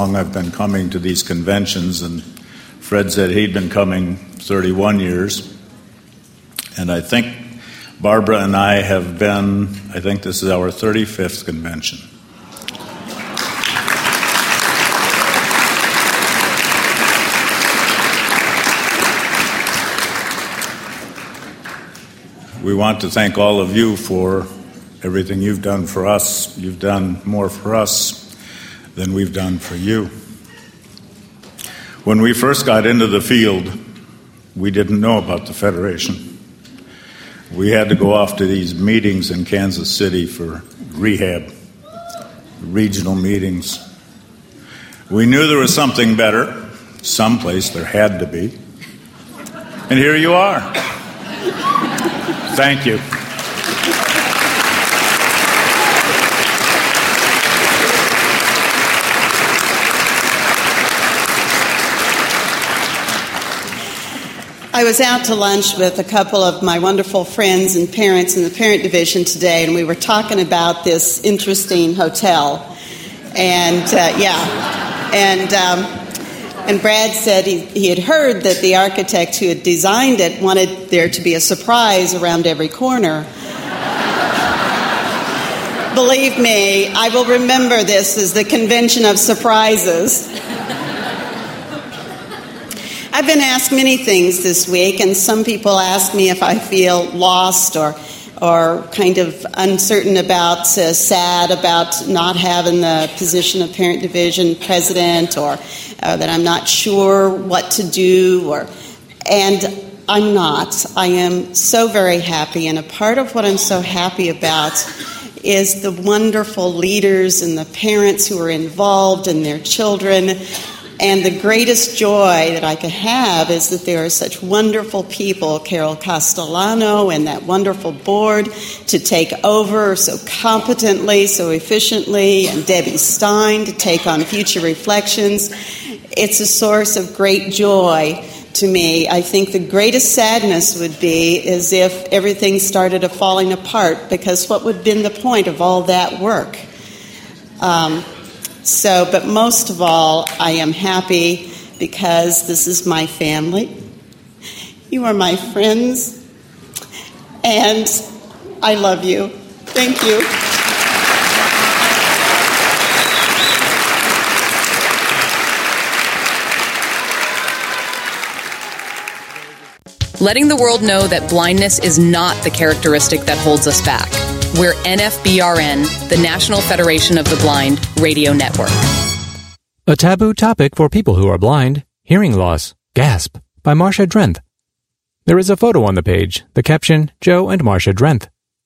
I've been coming to these conventions, and Fred said he'd been coming 31 years. And I think Barbara and I have been, I think this is our 35th convention. We want to thank all of you for everything you've done for us. You've done more for us than we've done for you. When we first got into the field, we didn't know about the Federation. We had to go off to these meetings in Kansas City for rehab, regional meetings. We knew there was something better. Someplace there had to be. And here you are. Thank you. I was out to lunch with a couple of my wonderful friends and parents in the parent division today, and we were talking about this interesting hotel. And And Brad said he had heard that the architect who had designed it wanted there to be a surprise around every corner. Believe me, I will remember this as the convention of surprises. I've been asked many things this week, and some people ask me if I feel lost or kind of uncertain about, sad about not having the position of parent division president, or that I'm not sure what to do, and I'm not. I am so very happy, and a part of what I'm so happy about is the wonderful leaders and the parents who are involved and their children. And the greatest joy that I could have is that there are such wonderful people, Carol Castellano and that wonderful board, to take over so competently, so efficiently, and Debbie Stein to take on future reflections. It's a source of great joy to me. I think the greatest sadness would be is if everything started falling apart, because what would have been the point of all that work? But most of all, I am happy because this is my family. You are my friends, and I love you. Thank you. Letting the world know that blindness is not the characteristic that holds us back. We're NFBRN, the National Federation of the Blind Radio Network. A taboo topic for people who are blind, hearing loss, gasp, by Marcia Drenth. There is a photo on the page, the caption, Joe and Marcia Drenth.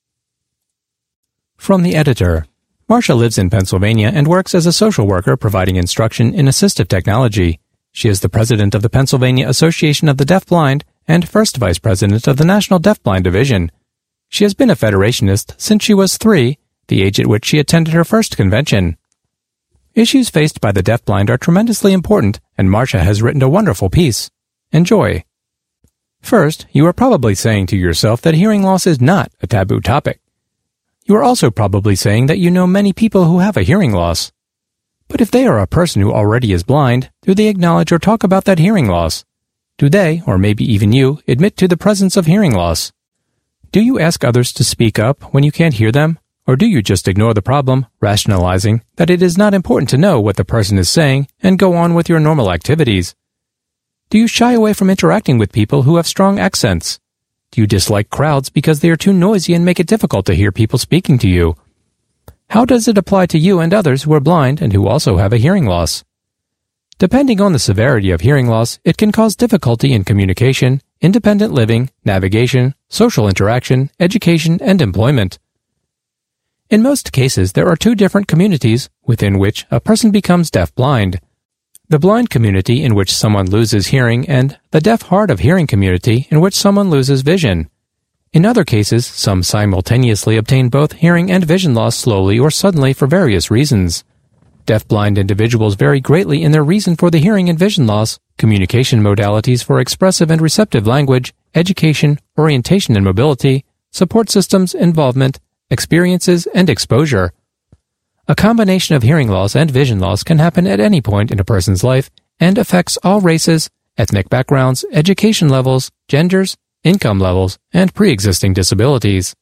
From the editor, Marcia lives in Pennsylvania and works as a social worker providing instruction in assistive technology. She is the president of the Pennsylvania Association of the Deafblind and first vice president of the National Deafblind Division. She has been a Federationist since she was 3, the age at which she attended her first convention. Issues faced by the deafblind are tremendously important, and Marcia has written a wonderful piece. Enjoy. First, you are probably saying to yourself that hearing loss is not a taboo topic. You are also probably saying that you know many people who have a hearing loss. But if they are a person who already is blind, do they acknowledge or talk about that hearing loss? Do they, or maybe even you, admit to the presence of hearing loss? Do you ask others to speak up when you can't hear them? Or do you just ignore the problem, rationalizing that it is not important to know what the person is saying and go on with your normal activities? Do you shy away from interacting with people who have strong accents? Do you dislike crowds because they are too noisy and make it difficult to hear people speaking to you? How does it apply to you and others who are blind and who also have a hearing loss? Depending on the severity of hearing loss, it can cause difficulty in communication, independent living, navigation, social interaction, education, and employment. In most cases, there are 2 different communities within which a person becomes deaf-blind. The blind community in which someone loses hearing and the deaf-hard of hearing community in which someone loses vision. In other cases, some simultaneously obtain both hearing and vision loss slowly or suddenly for various reasons. Deaf-blind individuals vary greatly in their reason for the hearing and vision loss, communication modalities for expressive and receptive language, education, orientation and mobility, support systems, involvement, experiences, and exposure. A combination of hearing loss and vision loss can happen at any point in a person's life and affects all races, ethnic backgrounds, education levels, genders, income levels, and pre-existing disabilities.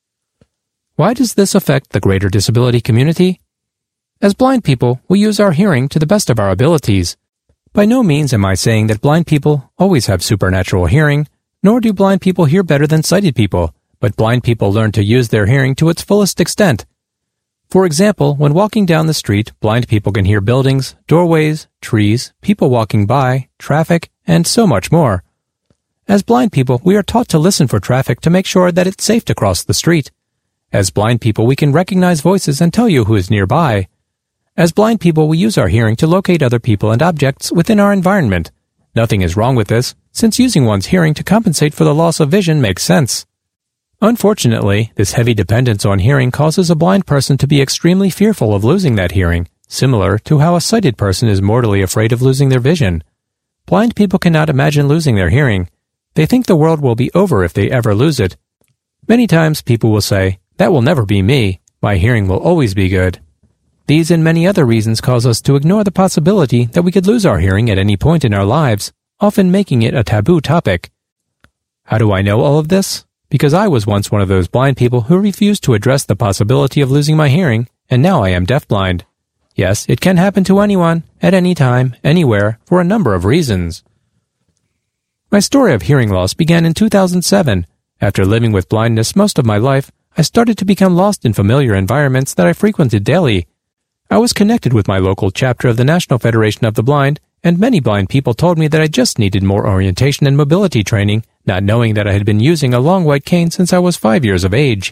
Why does this affect the greater disability community? As blind people, we use our hearing to the best of our abilities. By no means am I saying that blind people always have supernatural hearing, nor do blind people hear better than sighted people, but blind people learn to use their hearing to its fullest extent. For example, when walking down the street, blind people can hear buildings, doorways, trees, people walking by, traffic, and so much more. As blind people, we are taught to listen for traffic to make sure that it's safe to cross the street. As blind people, we can recognize voices and tell you who is nearby. As blind people, we use our hearing to locate other people and objects within our environment. Nothing is wrong with this, since using one's hearing to compensate for the loss of vision makes sense. Unfortunately, this heavy dependence on hearing causes a blind person to be extremely fearful of losing that hearing, similar to how a sighted person is mortally afraid of losing their vision. Blind people cannot imagine losing their hearing. They think the world will be over if they ever lose it. Many times people will say, "That will never be me. My hearing will always be good." These and many other reasons cause us to ignore the possibility that we could lose our hearing at any point in our lives, often making it a taboo topic. How do I know all of this? Because I was once one of those blind people who refused to address the possibility of losing my hearing, and now I am deafblind. Yes, it can happen to anyone, at any time, anywhere, for a number of reasons. My story of hearing loss began in 2007. After living with blindness most of my life, I started to become lost in familiar environments that I frequented daily. I was connected with my local chapter of the National Federation of the Blind, and many blind people told me that I just needed more orientation and mobility training, not knowing that I had been using a long white cane since I was 5 years of age.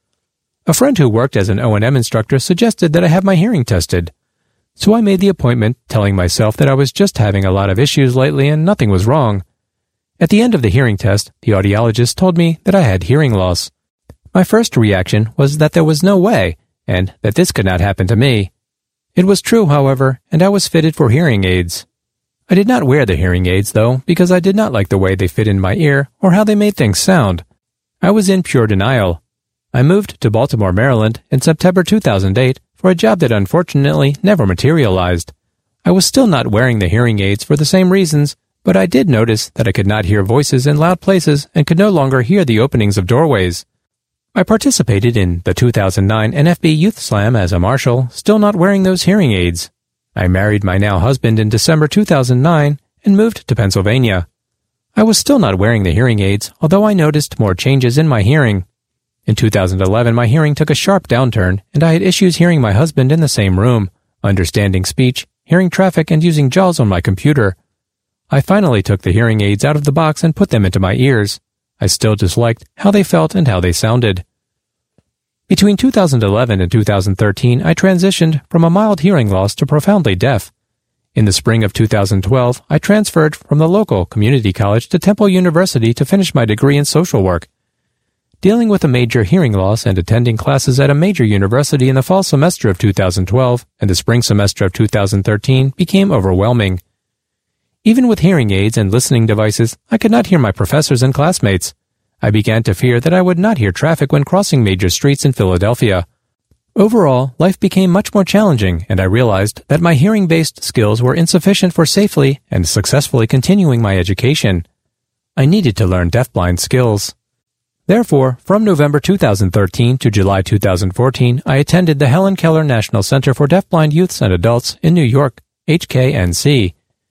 A friend who worked as an O&M instructor suggested that I have my hearing tested. So I made the appointment, telling myself that I was just having a lot of issues lately and nothing was wrong. At the end of the hearing test, the audiologist told me that I had hearing loss. My first reaction was that there was no way, and that this could not happen to me. It was true, however, and I was fitted for hearing aids. I did not wear the hearing aids, though, because I did not like the way they fit in my ear or how they made things sound. I was in pure denial. I moved to Baltimore, Maryland in September 2008 for a job that unfortunately never materialized. I was still not wearing the hearing aids for the same reasons, but I did notice that I could not hear voices in loud places and could no longer hear the openings of doorways. I participated in the 2009 NFB Youth Slam as a marshal, still not wearing those hearing aids. I married my now husband in December 2009 and moved to Pennsylvania. I was still not wearing the hearing aids, although I noticed more changes in my hearing. In 2011, my hearing took a sharp downturn, and I had issues hearing my husband in the same room, understanding speech, hearing traffic, and using JAWS on my computer. I finally took the hearing aids out of the box and put them into my ears. I still disliked how they felt and how they sounded. Between 2011 and 2013, I transitioned from a mild hearing loss to profoundly deaf. In the spring of 2012, I transferred from the local community college to Temple University to finish my degree in social work. Dealing with a major hearing loss and attending classes at a major university in the fall semester of 2012 and the spring semester of 2013 became overwhelming. Even with hearing aids and listening devices, I could not hear my professors and classmates. I began to fear that I would not hear traffic when crossing major streets in Philadelphia. Overall, life became much more challenging, and I realized that my hearing-based skills were insufficient for safely and successfully continuing my education. I needed to learn deafblind skills. Therefore, from November 2013 to July 2014, I attended the Helen Keller National Center for Deafblind Youths and Adults in New York, HKNC.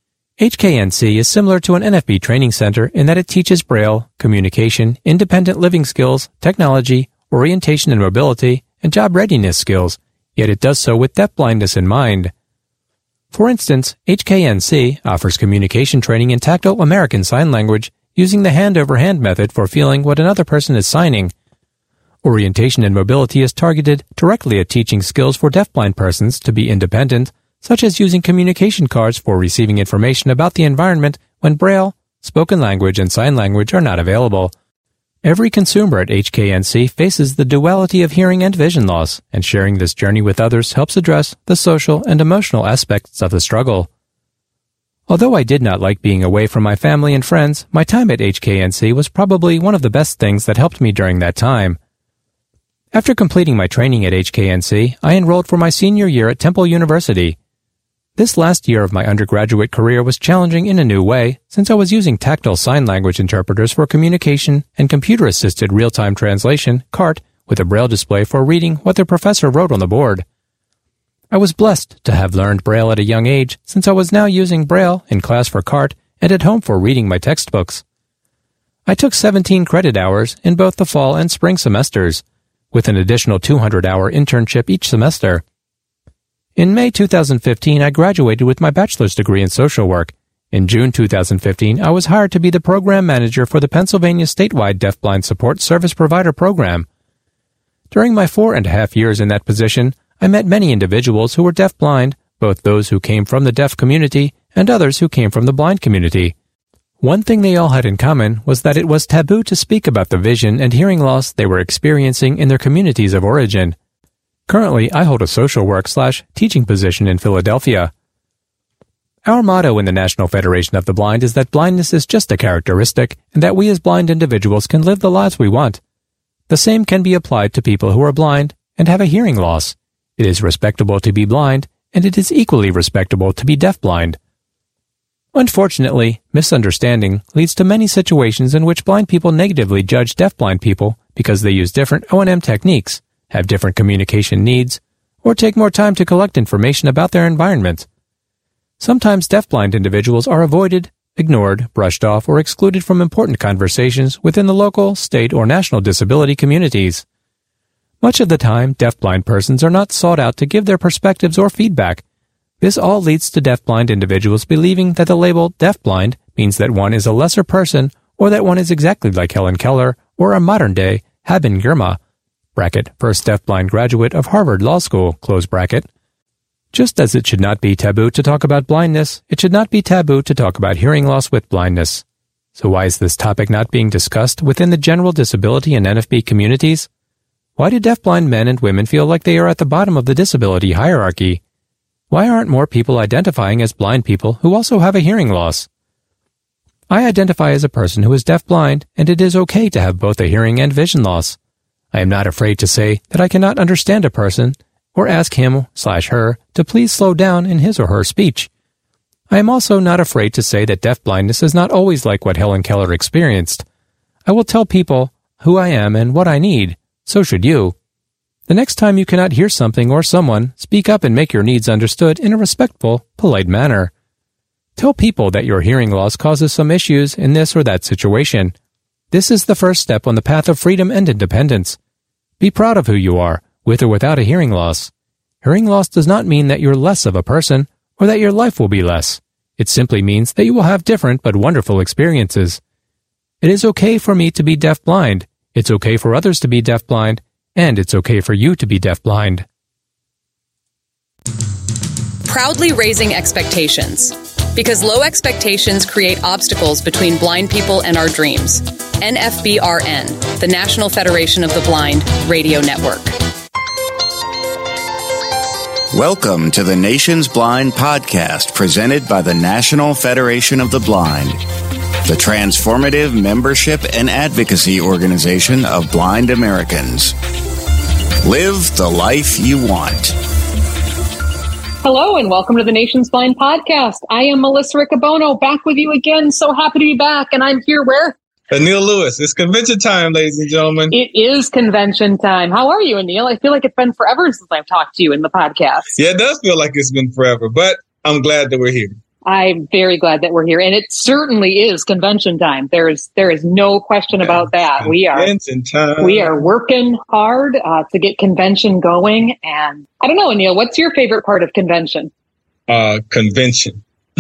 HKNC is similar to an NFB training center in that it teaches Braille, communication, independent living skills, technology, orientation and mobility, and job readiness skills, yet it does so with deafblindness in mind. For instance, HKNC offers communication training in tactile American Sign Language using the hand-over-hand method for feeling what another person is signing. Orientation and mobility is targeted directly at teaching skills for deafblind persons to be independent, such as using communication cards for receiving information about the environment when Braille, spoken language, and sign language are not available. Every consumer at HKNC faces the duality of hearing and vision loss, and sharing this journey with others helps address the social and emotional aspects of the struggle. Although I did not like being away from my family and friends, my time at HKNC was probably one of the best things that helped me during that time. After completing my training at HKNC, I enrolled for my senior year at Temple University. This last year of my undergraduate career was challenging in a new way, since I was using tactile sign language interpreters for communication and computer-assisted real-time translation, CART, with a Braille display for reading what the professor wrote on the board. I was blessed to have learned Braille at a young age, since I was now using Braille in class for CART and at home for reading my textbooks. I took 17 credit hours in both the fall and spring semesters, with an additional 200-hour internship each semester. In May 2015, I graduated with my bachelor's degree in social work. In June 2015, I was hired to be the program manager for the Pennsylvania statewide Deafblind Support Service Provider Program. During my 4.5 years in that position, I met many individuals who were deafblind, both those who came from the deaf community and others who came from the blind community. One thing they all had in common was that it was taboo to speak about the vision and hearing loss they were experiencing in their communities of origin. Currently, I hold a social work/teaching position in Philadelphia. Our motto in the National Federation of the Blind is that blindness is just a characteristic and that we as blind individuals can live the lives we want. The same can be applied to people who are blind and have a hearing loss. It is respectable to be blind, and it is equally respectable to be deafblind. Unfortunately, misunderstanding leads to many situations in which blind people negatively judge deafblind people because they use different O&M techniques, have different communication needs, or take more time to collect information about their environment. Sometimes deafblind individuals are avoided, ignored, brushed off, or excluded from important conversations within the local, state, or national disability communities. Much of the time, deafblind persons are not sought out to give their perspectives or feedback. This all leads to deafblind individuals believing that the label deafblind means that one is a lesser person or that one is exactly like Helen Keller or a modern-day Haben Girma, bracket, first deafblind graduate of Harvard Law School, close bracket. Just as it should not be taboo to talk about blindness, it should not be taboo to talk about hearing loss with blindness. So why is this topic not being discussed within the general disability and NFB communities? Why do deafblind men and women feel like they are at the bottom of the disability hierarchy? Why aren't more people identifying as blind people who also have a hearing loss? I identify as a person who is deafblind, and it is okay to have both a hearing and vision loss. I am not afraid to say that I cannot understand a person or ask him/her to please slow down in his or her speech. I am also not afraid to say that deafblindness is not always like what Helen Keller experienced. I will tell people who I am and what I need. So should you. The next time you cannot hear something or someone, speak up and make your needs understood in a respectful, polite manner. Tell people that your hearing loss causes some issues in this or that situation. This is the first step on the path of freedom and independence. Be proud of who you are, with or without a hearing loss. Hearing loss does not mean that you're less of a person or that your life will be less. It simply means that you will have different but wonderful experiences. It is okay for me to be deafblind. It's okay for others to be deafblind. And it's okay for you to be deafblind. Proudly raising expectations. Because low expectations create obstacles between blind people and our dreams. NFBRN, the National Federation of the Blind Radio Network. Welcome to the Nation's Blind Podcast, presented by the National Federation of the Blind, the transformative membership and advocacy organization of blind Americans. Live the life you want. Hello and welcome to the Nation's Blind Podcast. I am Melissa Riccobono, back with you again. So happy to be back. And I'm here where? Anil Lewis. It's convention time, ladies and gentlemen. It is convention time. How are you, Anil? I feel like it's been forever since I've talked to you in the podcast. Yeah, it does feel like it's been forever, but I'm glad that we're here. I'm very glad that we're here. And it certainly is convention time. There is no question about that. We are working hard to get convention going. And I don't know, Anil, what's your favorite part of convention? Convention.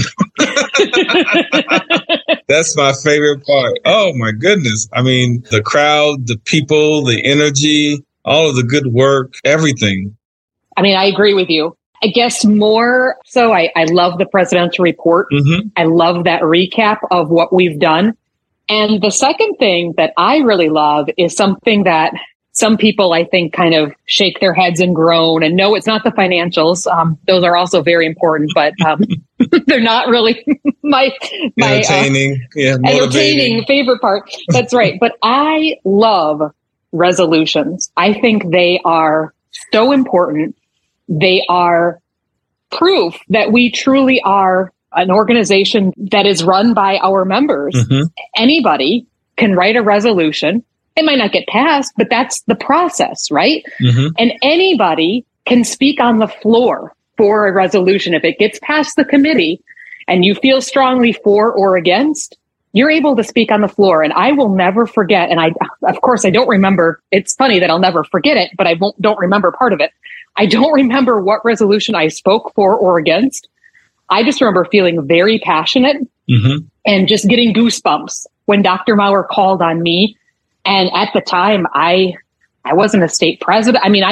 That's my favorite part. Oh, my goodness. I mean, the crowd, the people, the energy, all of the good work, everything. I mean, I agree with you. I guess more so, I love the presidential report. Mm-hmm. I love that recap of what we've done. And the second thing that I really love is something that some people, I think, kind of shake their heads and groan. And no, it's not the financials. Those are also very important, but they're not really my entertaining favorite part. That's right. But I love resolutions. I think they are so important. They are proof that we truly are an organization that is run by our members. Mm-hmm. Anybody can write a resolution. It might not get passed, but that's the process, right? Mm-hmm. And anybody can speak on the floor for a resolution. If it gets past the committee and you feel strongly for or against, you're able to speak on the floor. And I will never forget. And of course, I don't remember. It's funny that I'll never forget it, but I don't remember part of it. I don't remember what resolution I spoke for or against. I just remember feeling very passionate mm-hmm. and just getting goosebumps when Dr. Maurer called on me. And at the time, I wasn't a state president. I mean,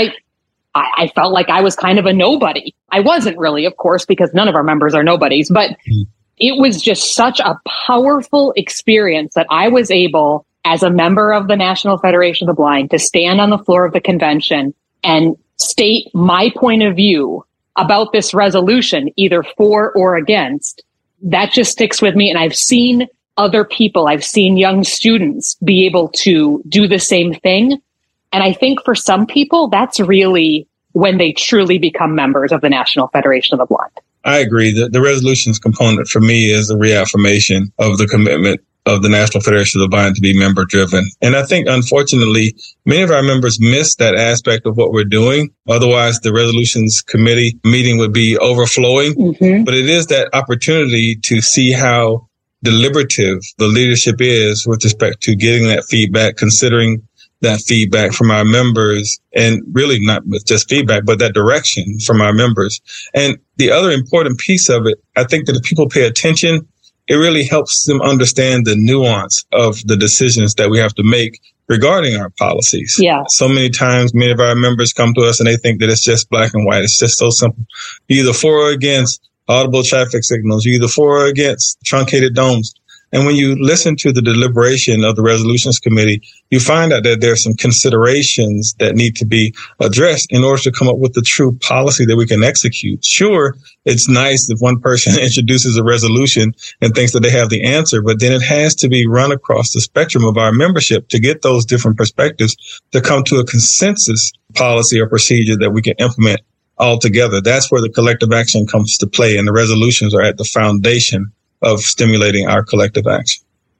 I felt like I was kind of a nobody. I wasn't really, of course, because none of our members are nobodies, but mm-hmm. it was just such a powerful experience that I was able, as a member of the National Federation of the Blind, to stand on the floor of the convention and state my point of view about this resolution, either for or against. That just sticks with me. And I've seen other people, I've seen young students be able to do the same thing. And I think for some people, that's really when they truly become members of the National Federation of the Blind. I agree. The resolutions component for me is a reaffirmation of the commitment of the National Federation of the Blind to be member driven. And I think, unfortunately, many of our members miss that aspect of what we're doing. Otherwise, the resolutions committee meeting would be overflowing. Mm-hmm. But it is that opportunity to see how deliberative the leadership is with respect to getting that feedback, considering that feedback from our members, and really not with just feedback, but that direction from our members. And the other important piece of it, I think that if people pay attention, it really helps them understand the nuance of the decisions that we have to make regarding our policies. Yeah. So many times, many of our members come to us and they think that it's just black and white. It's just so simple. You're either for or against audible traffic signals. You're either for or against truncated domes. And when you listen to the deliberation of the resolutions committee, you find out that there are some considerations that need to be addressed in order to come up with the true policy that we can execute. Sure, it's nice if one person introduces a resolution and thinks that they have the answer, but then it has to be run across the spectrum of our membership to get those different perspectives to come to a consensus policy or procedure that we can implement all together. That's where the collective action comes to play, and the resolutions are at the foundation of stimulating our collective action.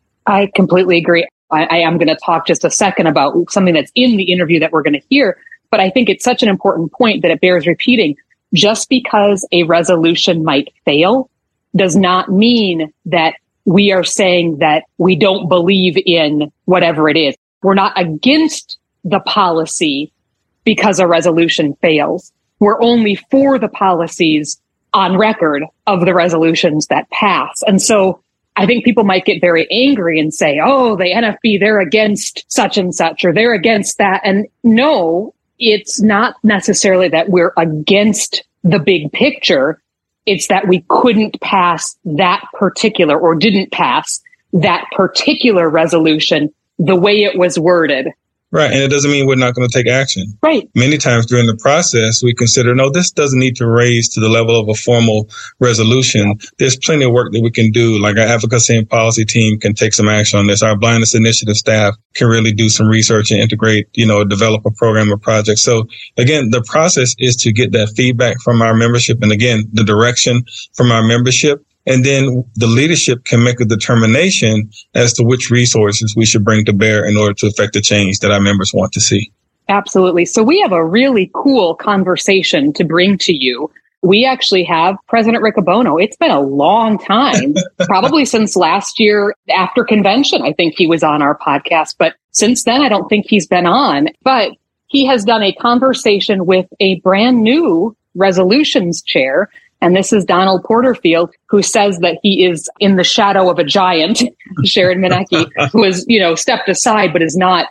I completely agree. I am going to talk just a second about something that's in the interview that we're going to hear, but I think it's such an important point that it bears repeating. Just because a resolution might fail does not mean that we are saying that we don't believe in whatever it is. We're not against the policy because a resolution fails. We're only for the policies on record of the resolutions that pass. And so I think people might get very angry and say, oh, the NFB, they're against such and such, or they're against that. And no, it's not necessarily that we're against the big picture. It's that we couldn't pass that particular, or didn't pass that particular resolution the way it was worded. Right. And it doesn't mean we're not going to take action. Right. Many times during the process, we consider, no, this doesn't need to raise to the level of a formal resolution. There's plenty of work that we can do. Like our advocacy and policy team can take some action on this. Our blindness initiative staff can really do some research and integrate, develop a program or project. So again, the process is to get that feedback from our membership. And again, the direction from our membership. And then the leadership can make a determination as to which resources we should bring to bear in order to affect the change that our members want to see. Absolutely. So we have a really cool conversation to bring to you. We actually have President Riccobono. It's been a long time, probably since last year after convention. I think he was on our podcast, but since then, I don't think he's been on. But he has done a conversation with a brand new resolutions chair. And this is Donald Porterfield, who says that he is in the shadow of a giant, Sharon Minneke, who is, stepped aside, but is not,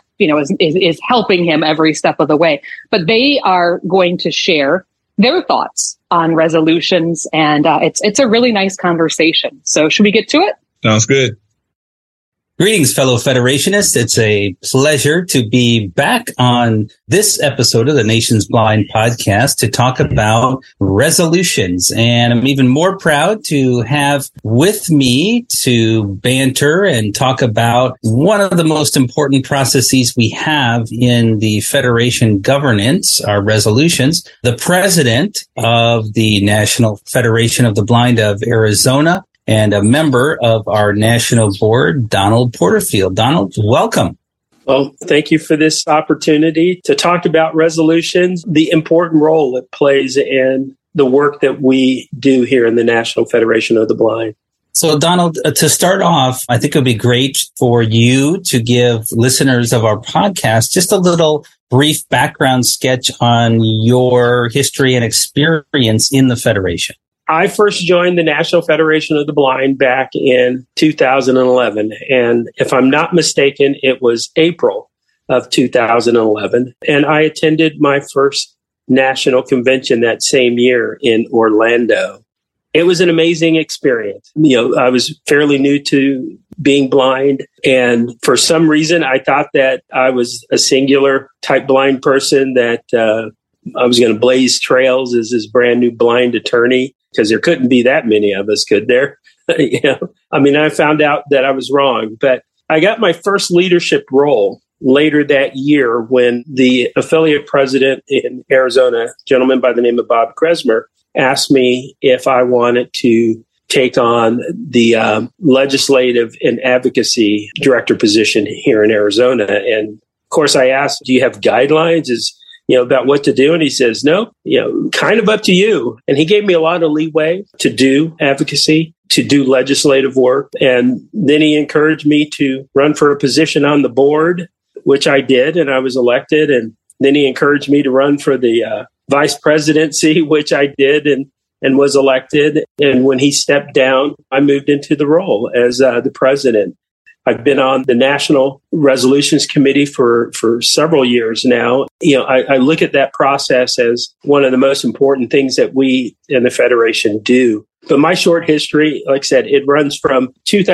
is helping him every step of the way. But they are going to share their thoughts on resolutions. And it's a really nice conversation. So should we get to it? Sounds good. Greetings, fellow Federationists. It's a pleasure to be back on this episode of the Nation's Blind podcast to talk about resolutions. And I'm even more proud to have with me to banter and talk about one of the most important processes we have in the Federation governance, our resolutions, the president of the National Federation of the Blind of Arizona, and a member of our national board, Donald Porterfield. Donald, welcome. Well, thank you for this opportunity to talk about resolutions, the important role it plays in the work that we do here in the National Federation of the Blind. So, Donald, to start off, I think it would be great for you to give listeners of our podcast just a little brief background sketch on your history and experience in the Federation. I first joined the National Federation of the Blind back in 2011. And if I'm not mistaken, it was April of 2011. And I attended my first national convention that same year in Orlando. It was an amazing experience. I was fairly new to being blind. And for some reason, I thought that I was a singular type blind person, that I was going to blaze trails as this brand new blind attorney, because there couldn't be that many of us, could there? I found out that I was wrong, but I got my first leadership role later that year when the affiliate president in Arizona, a gentleman by the name of Bob Kresmer, asked me if I wanted to take on the legislative and advocacy director position here in Arizona. And of course, I asked, do you have guidelines about what to do? And he says, no, kind of up to you. And he gave me a lot of leeway to do advocacy, to do legislative work. And then he encouraged me to run for a position on the board, which I did, and I was elected. And then he encouraged me to run for the vice presidency, which I did and was elected. And when he stepped down, I moved into the role as the president. I've been on the National Resolutions Committee for several years now. I look at that process as one of the most important things that we in the Federation do. But my short history, like I said, it runs from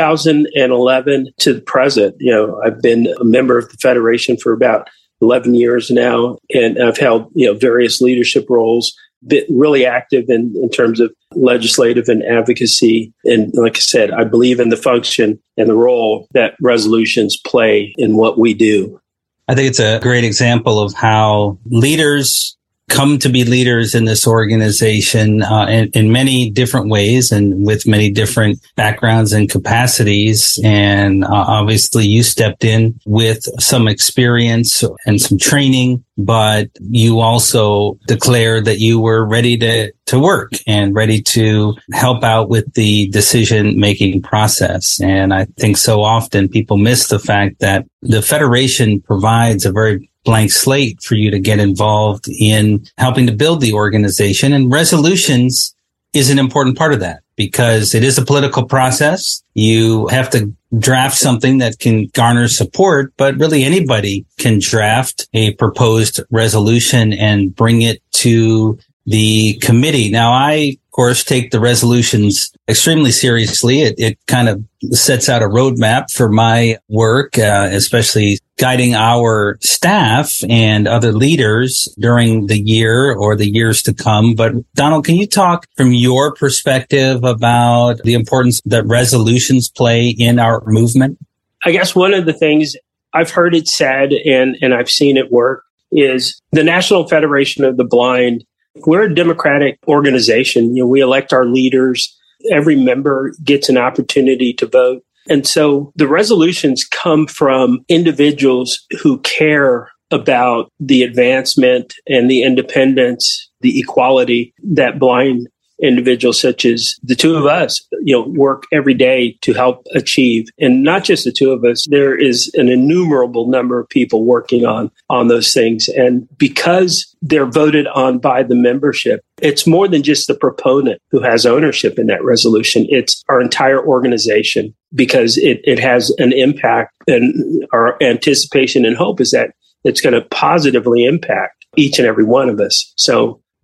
2011 to the present. I've been a member of the Federation for about 11 years now, and I've held, various leadership roles, been really active in terms of legislative and advocacy. And like I said, I believe in the function and the role that resolutions play in what we do. I think it's a great example of how leaders come to be leaders in this organization in many different ways and with many different backgrounds and capacities. And obviously you stepped in with some experience and some training, but you also declared that you were ready to work and ready to help out with the decision-making process. And I think so often people miss the fact that the Federation provides a very blank slate for you to get involved in helping to build the organization. And resolutions is an important part of that because it is a political process. You have to draft something that can garner support, but really anybody can draft a proposed resolution and bring it to the committee. Now, I, of course, take the resolutions extremely seriously. It kind of sets out a roadmap for my work, especially guiding our staff and other leaders during the year or the years to come. But Donald, can you talk from your perspective about the importance that resolutions play in our movement? I guess one of the things I've heard it said and I've seen it work is the National Federation of the Blind. We're a democratic organization. We elect our leaders. Every member gets an opportunity to vote. And so the resolutions come from individuals who care about the advancement and the independence, the equality that blind individuals such as the two of us, work every day to help achieve. And not just the two of us, there is an innumerable number of people working on those things. And because they're voted on by the membership, it's more than just the proponent who has ownership in that resolution. It's our entire organization because it has an impact, and our anticipation and hope is that it's going to positively impact each and every one of us. So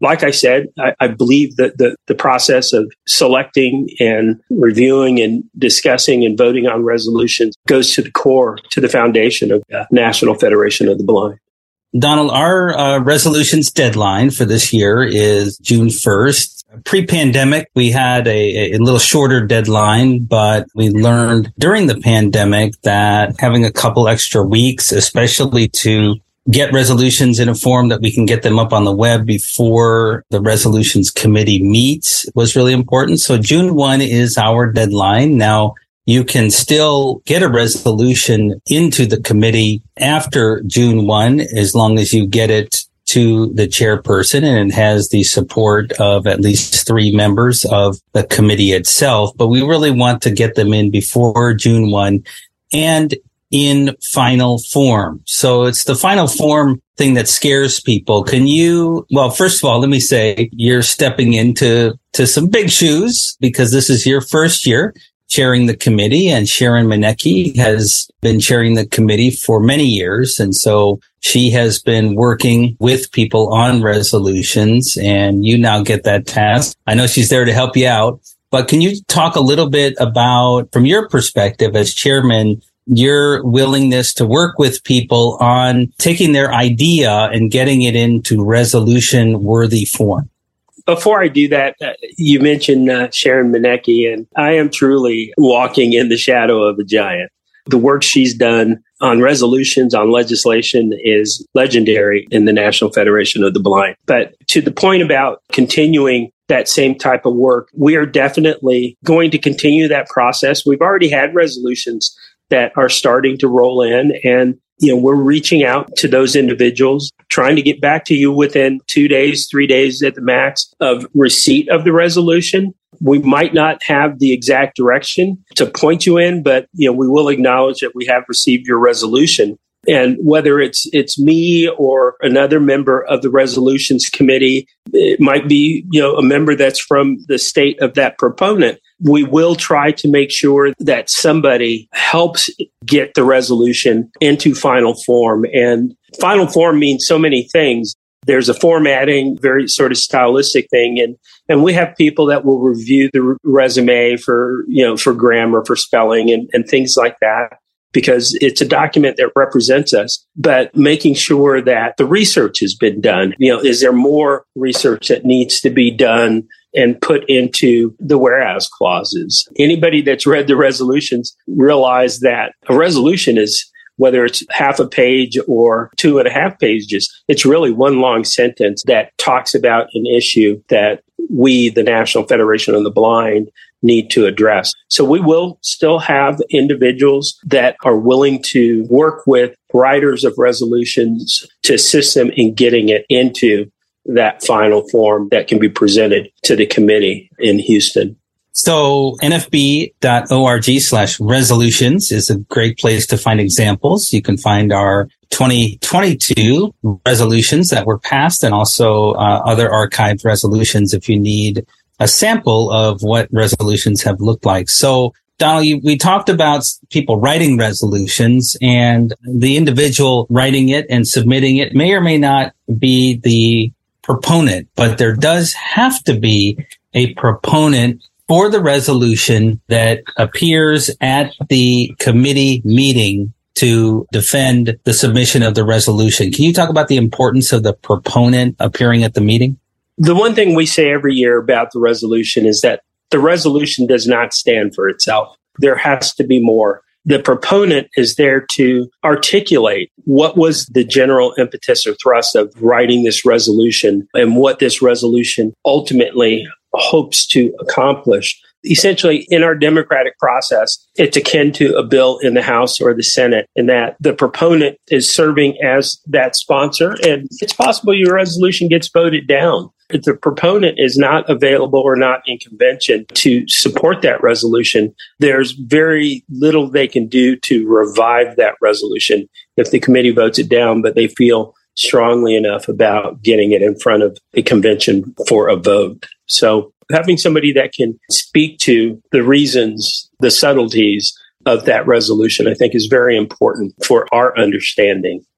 like I said, I believe that the process of selecting and reviewing and discussing and voting on resolutions goes to the core, to the foundation of the National Federation of the Blind. Donald, our resolutions deadline for this year is June 1st. Pre-pandemic, we had a little shorter deadline, but we learned during the pandemic that having a couple extra weeks, especially to get resolutions in a form that we can get them up on the web before the resolutions committee meets, was really important. So June 1 is our deadline. Now, you can still get a resolution into the committee after June 1, as long as you get it to the chairperson and it has the support of at least 3 members of the committee itself. But we really want to get them in before June 1 and in final form. So it's the final form thing that scares people. Well, first of all, let me say you're stepping into some big shoes because this is your first year chairing the committee, and Sharon Manecki has been chairing the committee for many years. And so she has been working with people on resolutions, and you now get that task. I know she's there to help you out, but can you talk a little bit about, from your perspective as chairman, your willingness to work with people on taking their idea and getting it into resolution worthy form? Before I do that, you mentioned Sharon Manecki, and I am truly walking in the shadow of a giant. The work she's done on resolutions, on legislation is legendary in the National Federation of the Blind. But to the point about continuing that same type of work, we are definitely going to continue that process. We've already had resolutions that are starting to roll in, and we're reaching out to those individuals, trying to get back to you within 2 days, 3 days at the max of receipt of the resolution. We might not have the exact direction to point you in, but we will acknowledge that we have received your resolution. And whether it's me or another member of the resolutions committee, it might be a member that's from the state of that proponent. We will try to make sure that somebody helps get the resolution into final form. And final form means so many things. There's a formatting, very sort of stylistic thing. And we have people that will review the resume for grammar, for spelling and things like that, because it's a document that represents us, but making sure that the research has been done. Is there more research that needs to be done and put into the whereas clauses? Anybody that's read the resolutions realize that a resolution is, whether it's half a page or 2.5 pages, it's really one long sentence that talks about an issue that we, the National Federation of the Blind, need to address. So we will still have individuals that are willing to work with writers of resolutions to assist them in getting it into that final form that can be presented to the committee in Houston. So nfb.org/resolutions is a great place to find examples. You can find our 2022 resolutions that were passed and also other archived resolutions if you need a sample of what resolutions have looked like. So, Donald, we talked about people writing resolutions, and the individual writing it and submitting it may or may not be the proponent, but there does have to be a proponent for the resolution that appears at the committee meeting to defend the submission of the resolution. Can you talk about the importance of the proponent appearing at the meeting? The one thing we say every year about the resolution is that the resolution does not stand for itself. There has to be more. The proponent is there to articulate what was the general impetus or thrust of writing this resolution and what this resolution ultimately hopes to accomplish. Essentially, in our democratic process, it's akin to a bill in the House or the Senate, in that the proponent is serving as that sponsor, and it's possible your resolution gets voted down. If the proponent is not available or not in convention to support that resolution, there's very little they can do to revive that resolution if the committee votes it down, but they feel strongly enough about getting it in front of the convention for a vote. So having somebody that can speak to the reasons, the subtleties of that resolution, I think is very important for our understanding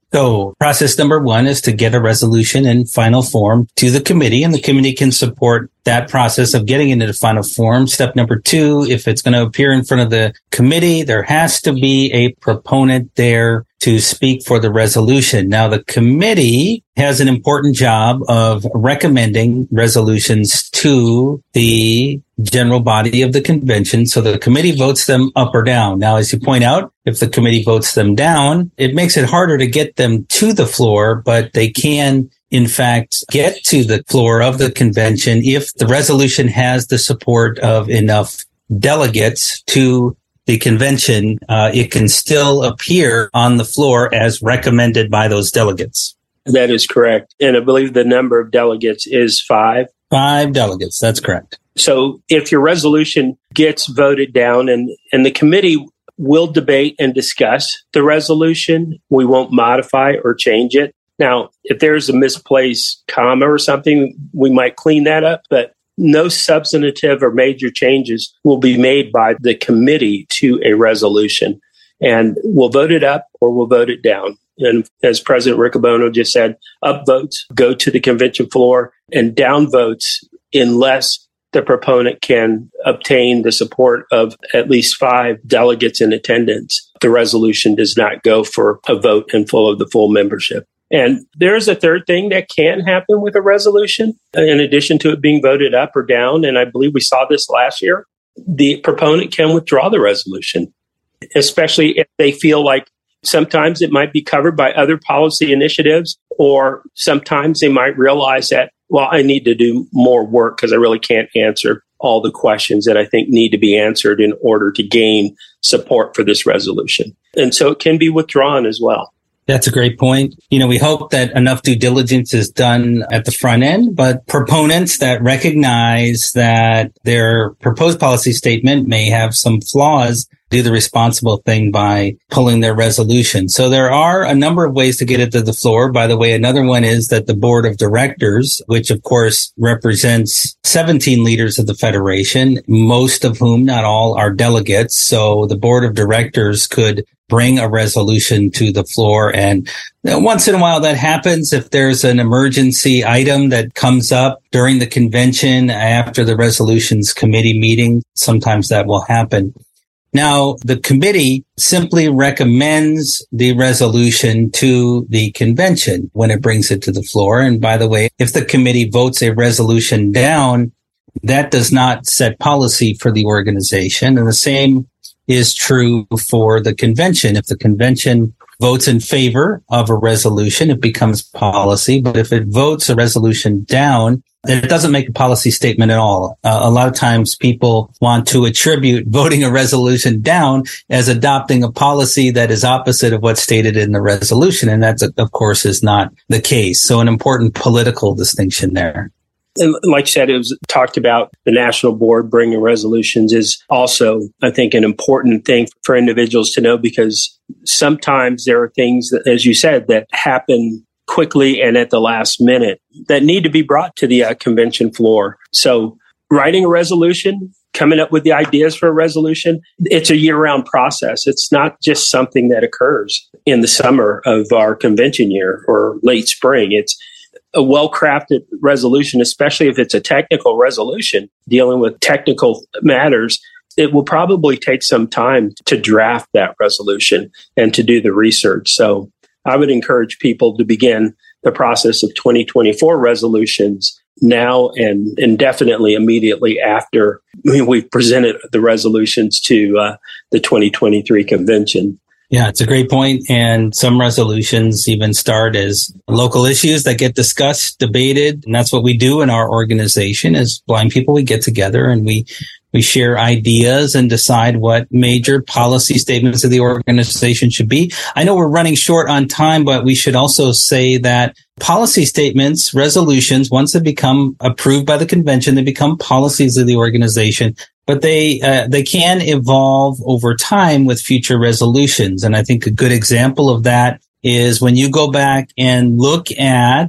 So process number one is to get a resolution in final form to the committee, and the committee can support that process of getting into the final form. Step number two, if it's going to appear in front of the committee, there has to be a proponent there to speak for the resolution. Now, the committee has an important job of recommending resolutions to the general body of the convention. So the committee votes them up or down. Now, as you point out, if the committee votes them down, it makes it harder to get them to the floor, but they can in fact get to the floor of the convention if the resolution has the support of enough delegates to the convention. It can still appear on the floor as recommended by those delegates. That is correct. And I believe the number of delegates is 5. 5 delegates. That's correct. So if your resolution gets voted down and the committee will debate and discuss the resolution, we won't modify or change it. Now, if there's a misplaced comma or something, we might clean that up, but no substantive or major changes will be made by the committee to a resolution. And we'll vote it up or we'll vote it down. And as President Riccobono just said, up votes go to the convention floor, and down votes, unless the proponent can obtain the support of at least 5 delegates in attendance, the resolution does not go for a vote in full of the full membership. And there's a third thing that can happen with a resolution, in addition to it being voted up or down. And I believe we saw this last year. The proponent can withdraw the resolution, especially if they feel like sometimes it might be covered by other policy initiatives, or sometimes they might realize that, well, I need to do more work because I really can't answer all the questions that I think need to be answered in order to gain support for this resolution. And so it can be withdrawn as well. That's a great point. We hope that enough due diligence is done at the front end, but proponents that recognize that their proposed policy statement may have some flaws do the responsible thing by pulling their resolution. So there are a number of ways to get it to the floor. By the way, another one is that the board of directors, which of course represents 17 leaders of the Federation, most of whom, not all, are delegates. So the board of directors could bring a resolution to the floor. And once in a while that happens. If there's an emergency item that comes up during the convention after the resolutions committee meeting, sometimes that will happen. Now, the committee simply recommends the resolution to the convention when it brings it to the floor. And by the way, if the committee votes a resolution down, that does not set policy for the organization. And the same is true for the convention. If the convention votes in favor of a resolution, it becomes policy. But if it votes a resolution down, then it doesn't make a policy statement at all. A lot of times people want to attribute voting a resolution down as adopting a policy that is opposite of what's stated in the resolution. And that, of course, is not the case. So an important political distinction there. And like you said, it was talked about the national board bringing resolutions is also, I think, an important thing for individuals to know, because sometimes there are things that, as you said, that happen quickly and at the last minute that need to be brought to the convention floor. So writing a resolution, coming up with the ideas for a resolution, it's a year-round process. It's not just something that occurs in the summer of our convention year or late spring. It's a well-crafted resolution, especially if it's a technical resolution dealing with technical matters. It will probably take some time to draft that resolution and to do the research. So I would encourage people to begin the process of 2024 resolutions now and definitely immediately after we've presented the resolutions to the 2023 convention. Yeah, it's a great point. And some resolutions even start as local issues that get discussed, debated. And that's what we do in our organization. As blind people, we get together and we share ideas and decide what major policy statements of the organization should be. I know we're running short on time, but we should also say that policy statements, resolutions, once they become approved by the convention, they become policies of the organization. But they can evolve over time with future resolutions. And I think a good example of that is when you go back and look at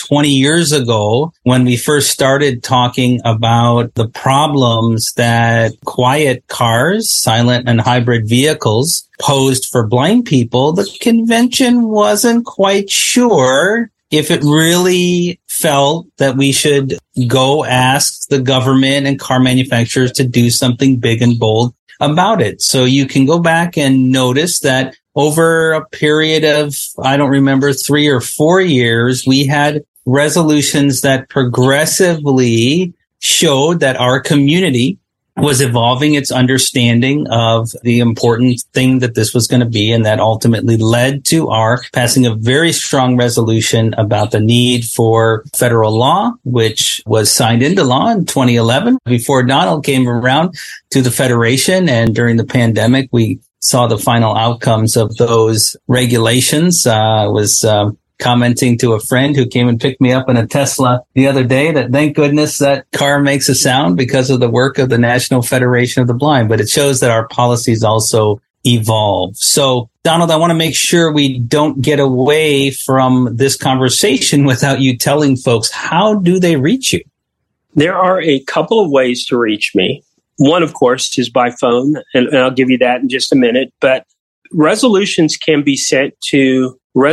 20 years ago when we first started talking about the problems that quiet cars, silent and hybrid vehicles posed for blind people, the convention wasn't quite sure if it really felt that we should go ask the government and car manufacturers to do something big and bold about it. So you can go back and notice that over a period of, I don't remember, 3 or 4 years, we had resolutions that progressively showed that our community was evolving its understanding of the important thing that this was going to be. And that ultimately led to our passing a very strong resolution about the need for federal law, which was signed into law in 2011 before Donald came around to the Federation. And during the pandemic, we saw the final outcomes of those regulations. I was commenting to a friend who came and picked me up in a Tesla the other day that thank goodness that car makes a sound because of the work of the National Federation of the Blind. But it shows that our policies also evolve. So, Donald, I want to make sure we don't get away from this conversation without you telling folks, how do they reach you? There are a couple of ways to reach me. One, of course, is by phone, and I'll give you that in just a minute. But resolutions can be sent to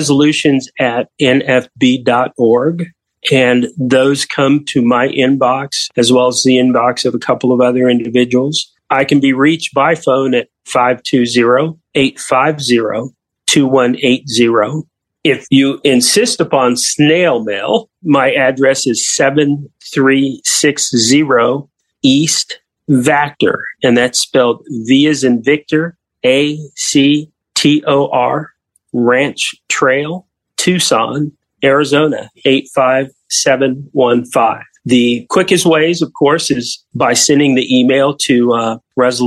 resolutions@nfb.org, and those come to my inbox as well as the inbox of a couple of other individuals. I can be reached by phone at 520-850-2180. If you insist upon snail mail, my address is 7360 East Vactor, and that's spelled V as in Victor, ACTOR, Ranch Trail, Tucson, Arizona, 85715. The quickest ways, of course, is by sending the email to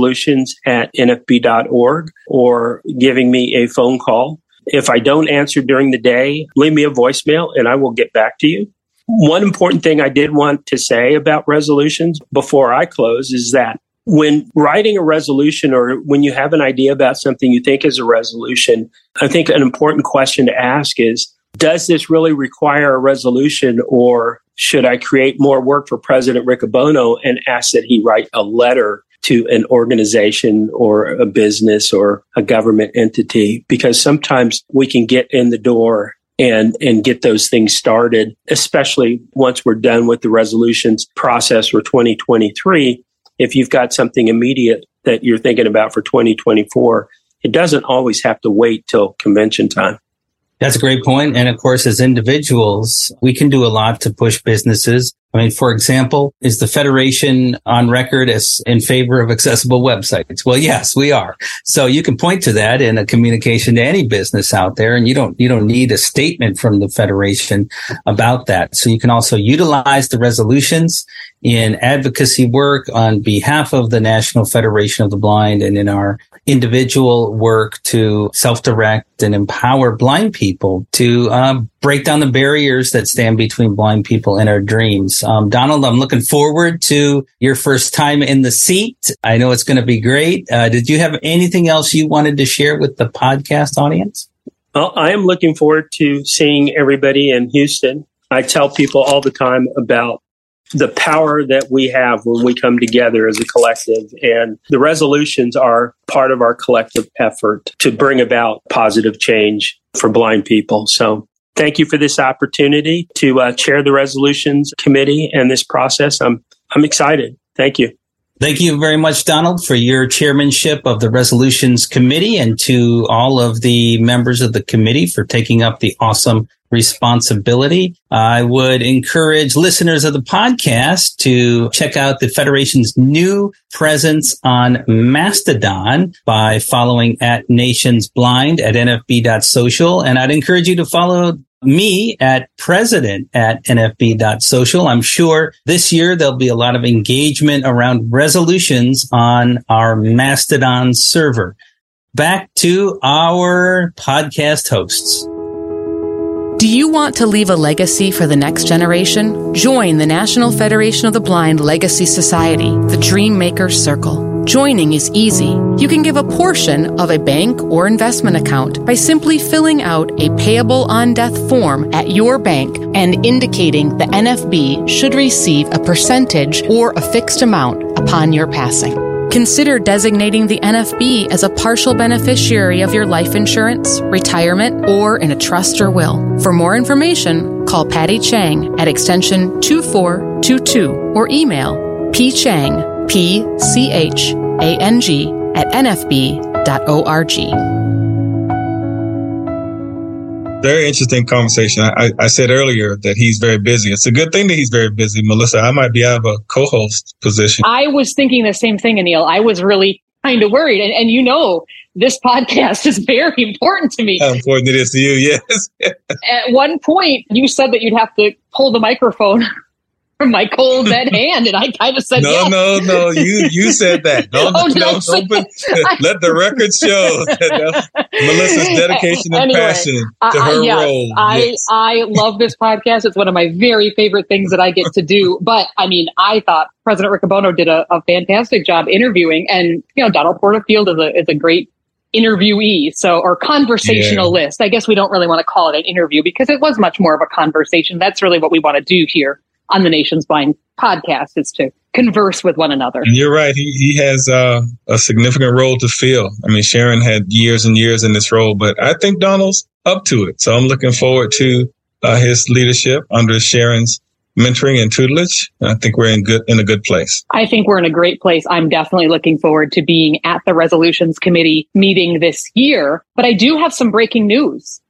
resolutions@nfb.org or giving me a phone call. If I don't answer during the day, leave me a voicemail and I will get back to you. One important thing I did want to say about resolutions before I close is that when writing a resolution or when you have an idea about something you think is a resolution, I think an important question to ask is, does this really require a resolution, or should I create more work for President Riccobono and ask that he write a letter to an organization or a business or a government entity? Because sometimes we can get in the door and get those things started, especially once we're done with the resolutions process for 2023. If you've got something immediate that you're thinking about for 2024, it doesn't always have to wait till convention time. That's a great point. And of course, as individuals, we can do a lot to push businesses. I mean, for example, is the Federation on record as in favor of accessible websites? Well, yes, we are. So you can point to that in a communication to any business out there, and you don't need a statement from the Federation about that. So you can also utilize the resolutions in advocacy work on behalf of the National Federation of the Blind and in our individual work to self-direct and empower blind people to break down the barriers that stand between blind people and our dreams. Donald, I'm looking forward to your first time in the seat. I know it's going to be great. Did you have anything else you wanted to share with the podcast audience? Well, I am looking forward to seeing everybody in Houston. I tell people all the time about the power that we have when we come together as a collective, and the resolutions are part of our collective effort to bring about positive change for blind people. So thank you for this opportunity to chair the resolutions committee and this process. I'm excited. Thank you. Thank you very much, Donald, for your chairmanship of the Resolutions Committee, and to all of the members of the committee for taking up the awesome responsibility. I would encourage listeners of the podcast to check out the Federation's new presence on Mastodon by following @NationsBlind at nfb.social. And I'd encourage you to follow me at president@nfb.social. I'm sure this year there'll be a lot of engagement around resolutions on our Mastodon server. Back to our podcast hosts. Do you want to leave a legacy for the next generation? Join the National Federation of the Blind Legacy Society, the Dream Maker Circle. Joining is easy. You can give a portion of a bank or investment account by simply filling out a payable on death form at your bank and indicating the NFB should receive a percentage or a fixed amount upon your passing. Consider designating the NFB as a partial beneficiary of your life insurance, retirement, or in a trust or will. For more information, call Patty Chang at extension 2422 or email pchang, PCHANG at nfb.org. Very interesting conversation. I said earlier that he's very busy. It's a good thing that he's very busy. Melissa, I might be out of a co-host position. I was thinking the same thing, Anil. I was really kind of worried. And you know, this podcast is very important to me. How important it is to you, yes. At one point, you said that you'd have to pull the microphone from my cold dead hand, and I kind of said no, yes. No, you said that. Let the record show Melissa's dedication and passion to her role. I love this podcast. It's one of my very favorite things that I get to do. But I mean, I thought President Riccobono did a fantastic job interviewing, and you know, Donald Porterfield is a great interviewee, or conversationalist. I guess we don't really want to call it an interview because it was much more of a conversation. That's really what we want to do here on the Nation's Blind podcast, is to converse with one another. And you're right. He has a significant role to fill. I mean, Sharon had years and years in this role, but I think Donald's up to it. So I'm looking forward to his leadership under Sharon's mentoring and tutelage. I think we're in a good place. I think we're in a great place. I'm definitely looking forward to being at the Resolutions Committee meeting this year, but I do have some breaking news.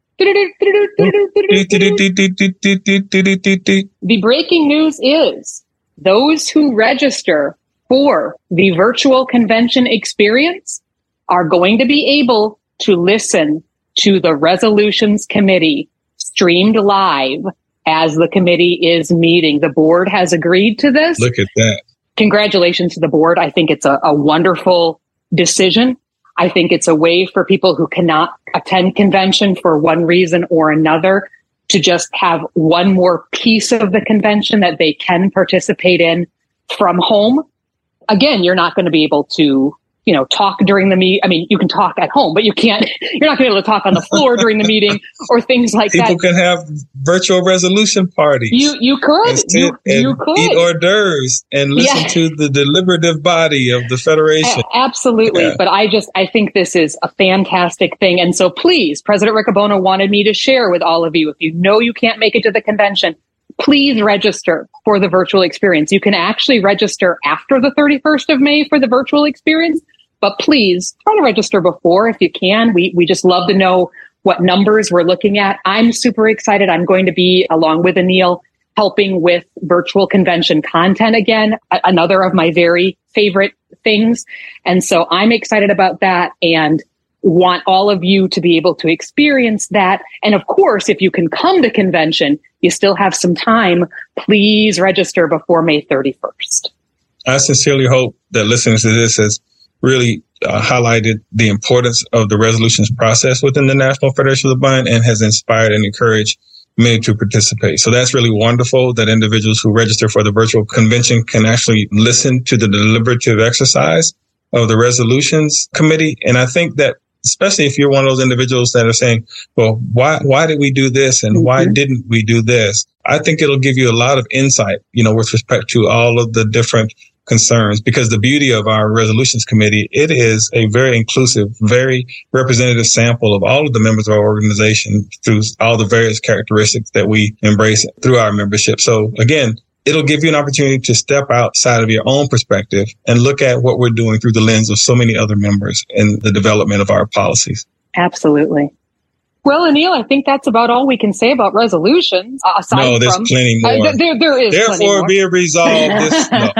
The breaking news is those who register for the virtual convention experience are going to be able to listen to the Resolutions Committee streamed live as the committee is meeting. The board has agreed to this. Look at that. Congratulations to the board. I think it's a wonderful decision. I think it's a way for people who cannot attend convention for one reason or another to just have one more piece of the convention that they can participate in from home. Again, you're not going to be able to, talk during the meeting. I mean, you can talk at home, but you're not going to be able to talk on the floor during the meeting or things like that. People can have virtual resolution parties. You could. You could eat hors d'oeuvres and listen to the deliberative body of the Federation. Absolutely. Yeah. But I think this is a fantastic thing. And so please, President Riccobono wanted me to share with all of you, if you know you can't make it to the convention, please register for the virtual experience. You can actually register after the 31st of May for the virtual experience, but please try to register before if you can. We just love to know what numbers we're looking at. I'm super excited. I'm going to be, along with Anil, helping with virtual convention content again, another of my very favorite things. And so I'm excited about that and want all of you to be able to experience that. And of course, if you can come to convention, you still have some time. Please register before May 31st. I sincerely hope that listening to this has really highlighted the importance of the resolutions process within the National Federation of the Blind and has inspired and encouraged many to participate. So that's really wonderful that individuals who register for the virtual convention can actually listen to the deliberative exercise of the resolutions committee. And I think that especially if you're one of those individuals that are saying, well, why did we do this? And why didn't we do this? I think it'll give you a lot of insight, with respect to all of the different concerns, because the beauty of our resolutions committee, it is a very inclusive, very representative sample of all of the members of our organization through all the various characteristics that we embrace through our membership. So again, it'll give you an opportunity to step outside of your own perspective and look at what we're doing through the lens of so many other members in the development of our policies. Absolutely. Well, Anil, I think that's about all we can say about resolutions. No, there's plenty more. There is. Therefore, be it resolved.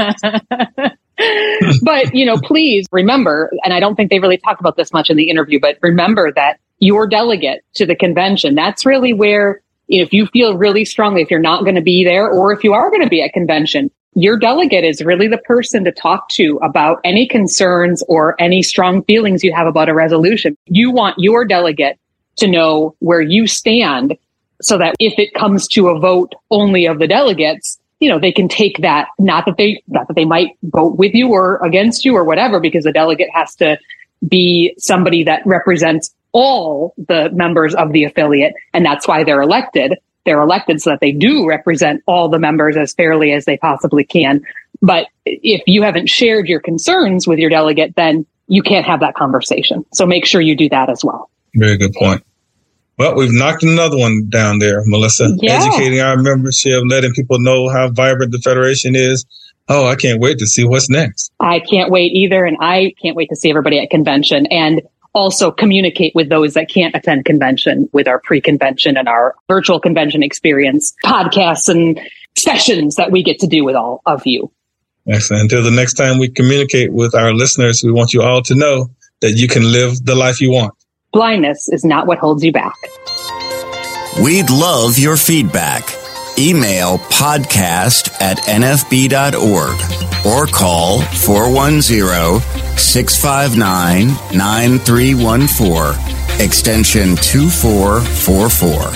But, please remember, and I don't think they really talked about this much in the interview, but remember that your delegate to the convention, that's really where, if you feel really strongly, if you're not going to be there or if you are going to be at convention, your delegate is really the person to talk to about any concerns or any strong feelings you have about a resolution. You want your delegate to know where you stand so that if it comes to a vote only of the delegates, they can take that, not that they might vote with you or against you or whatever, because the delegate has to be somebody that represents all the members of the affiliate. And that's why they're elected. They're elected so that they do represent all the members as fairly as they possibly can. But if you haven't shared your concerns with your delegate, then you can't have that conversation. So make sure you do that as well. Very good point. Well, we've knocked another one down there, Melissa. Yeah. Educating our membership, letting people know how vibrant the Federation is. Oh, I can't wait to see what's next. I can't wait either. And I can't wait to see everybody at convention, and also communicate with those that can't attend convention with our pre-convention and our virtual convention experience podcasts and sessions that we get to do with all of you. Excellent. Until the next time we communicate with our listeners, we want you all to know that you can live the life you want. Blindness is not what holds you back. We'd love your feedback. Email podcast@nfb.org or call 410-659-9314, extension 2444.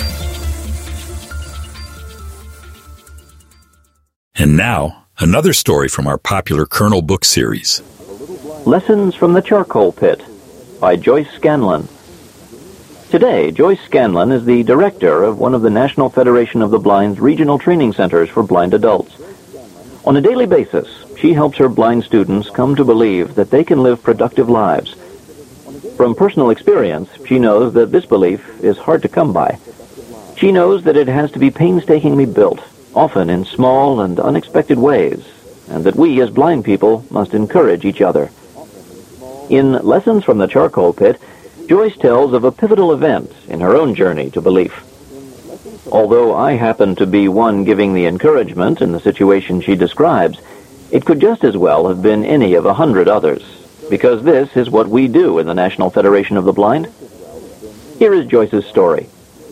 And now, another story from our popular Colonel book series. Lessons from the Charcoal Pit by Joyce Scanlon. Today, Joyce Scanlon is the director of one of the National Federation of the Blind's regional training centers for blind adults. On a daily basis, she helps her blind students come to believe that they can live productive lives. From personal experience, she knows that this belief is hard to come by. She knows that it has to be painstakingly built, often in small and unexpected ways, and that we as blind people must encourage each other. In Lessons from the Charcoal Pit, Joyce tells of a pivotal event in her own journey to belief. Although I happen to be one giving the encouragement in the situation she describes, it could just as well have been any of 100 others, because this is what we do in the National Federation of the Blind. Here is Joyce's story.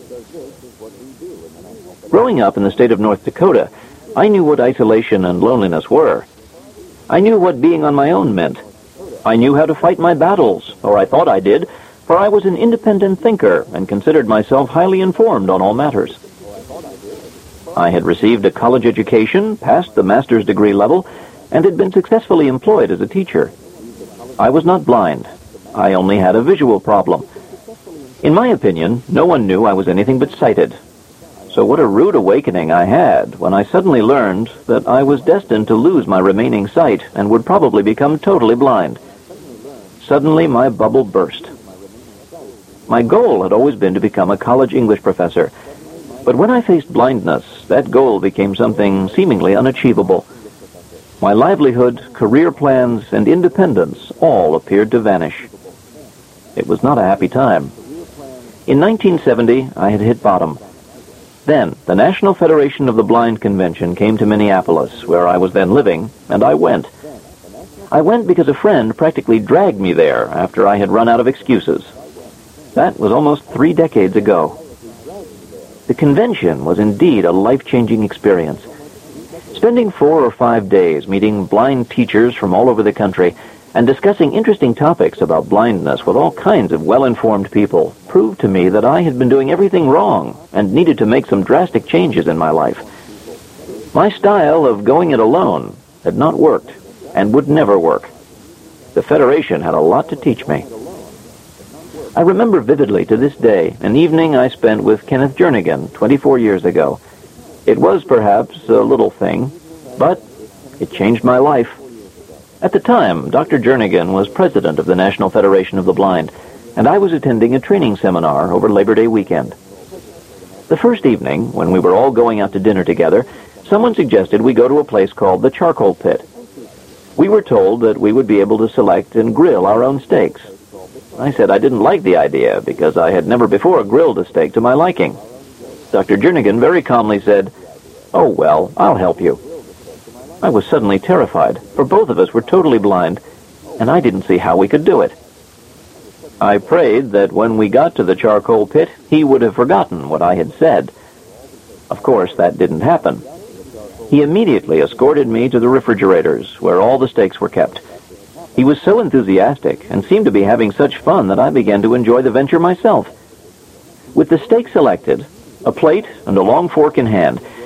Growing up in the state of North Dakota, I knew what isolation and loneliness were. I knew what being on my own meant. I knew how to fight my battles, or I thought I did, for I was an independent thinker and considered myself highly informed on all matters. I had received a college education, passed the master's degree level, and had been successfully employed as a teacher. I was not blind. I only had a visual problem. In my opinion, no one knew I was anything but sighted. So what a rude awakening I had when I suddenly learned that I was destined to lose my remaining sight and would probably become totally blind. Suddenly, my bubble burst. My goal had always been to become a college English professor, but when I faced blindness, that goal became something seemingly unachievable. My livelihood, career plans, and independence all appeared to vanish. It was not a happy time. In 1970, I had hit bottom. Then, the National Federation of the Blind Convention came to Minneapolis, where I was then living, and I went. I went because a friend practically dragged me there after I had run out of excuses. That was almost 3 decades ago. The convention was indeed a life-changing experience. Spending 4 or 5 days meeting blind teachers from all over the country and discussing interesting topics about blindness with all kinds of well-informed people proved to me that I had been doing everything wrong and needed to make some drastic changes in my life. My style of going it alone had not worked and would never work. The Federation had a lot to teach me. I remember vividly to this day an evening I spent with Kenneth Jernigan 24 years ago. It was perhaps a little thing, but it changed my life. At the time, Dr. Jernigan was president of the National Federation of the Blind, and I was attending a training seminar over Labor Day weekend. The first evening, when we were all going out to dinner together, someone suggested we go to a place called the Charcoal Pit. We were told that we would be able to select and grill our own steaks. I said I didn't like the idea because I had never before grilled a steak to my liking. Dr. Jernigan very calmly said, "Oh, well, I'll help you." I was suddenly terrified, for both of us were totally blind, and I didn't see how we could do it. I prayed that when we got to the Charcoal Pit, he would have forgotten what I had said. Of course, that didn't happen. He immediately escorted me to the refrigerators, where all the steaks were kept. He was so enthusiastic and seemed to be having such fun that I began to enjoy the venture myself. With the steak selected, a plate and a long fork in hand,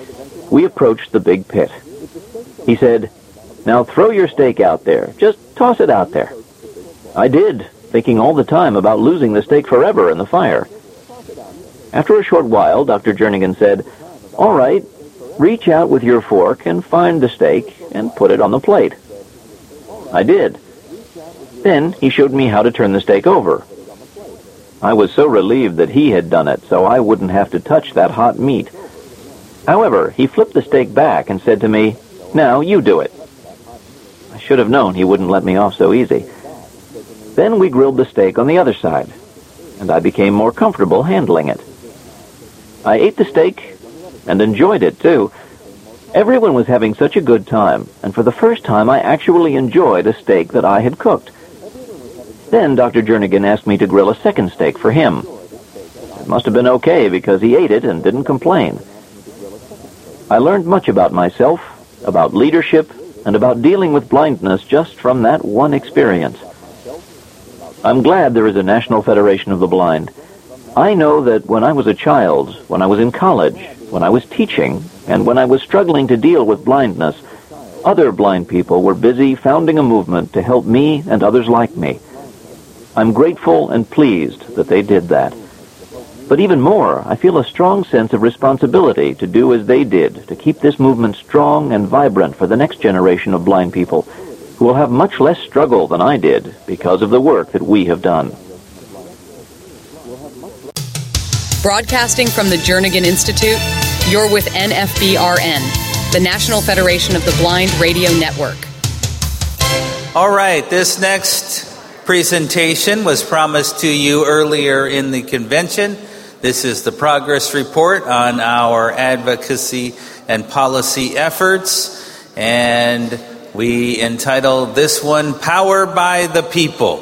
We approached the big pit. He said, "Now throw your stake out there. Just toss it out there." I did, thinking all the time about losing the stake forever in the fire. After a short while, Dr. Jernigan said, "All right, reach out with your fork and find the stake and put it on the plate." I did. Then he showed me how to turn the stake over. I was so relieved that he had done it, so I wouldn't have to touch that hot meat. However, he flipped the stake back and said to me, "Now you do it." I should have known he wouldn't let me off so easy. Then we grilled the steak on the other side, and I became more comfortable handling it. I ate the steak and enjoyed it, too. Everyone was having such a good time, and for the first time I actually enjoyed a steak that I had cooked. Then Dr. Jernigan asked me to grill a second steak for him. It must have been okay because he ate it and didn't complain. I learned much about myself, about leadership, and about dealing with blindness just from that one experience. I'm glad there is a National Federation of the Blind. I know that when I was a child, when I was in college, when I was teaching, and when I was struggling to deal with blindness, other blind people were busy founding a movement to help me and others like me. I'm grateful and pleased that they did that. But even more, I feel a strong sense of responsibility to do as they did, to keep this movement strong and vibrant for the next generation of blind people, who will have much less struggle than I did because of the work that we have done. Broadcasting from the Jernigan Institute, you're with NFBRN, the National Federation of the Blind Radio Network. All right, this next presentation was promised to you earlier in the convention. This is the progress report on our advocacy and policy efforts, and we entitled this one, Power by the People.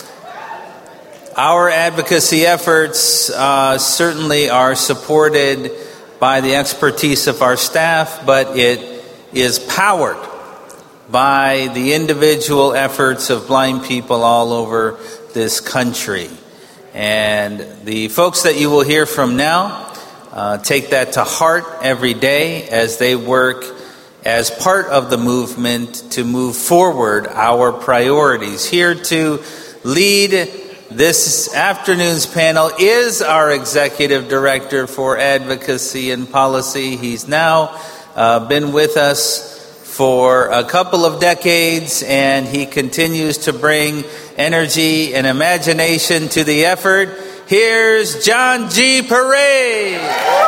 Our advocacy efforts certainly are supported by the expertise of our staff, but it is powered by the individual efforts of blind people all over this country. And the folks that you will hear from now take that to heart every day as they work as part of the movement to move forward our priorities. Here to lead this afternoon's panel is our Executive Director for Advocacy and Policy. He's now been with us for a couple of decades, and he continues to bring energy and imagination to the effort. Here's John G. Parade.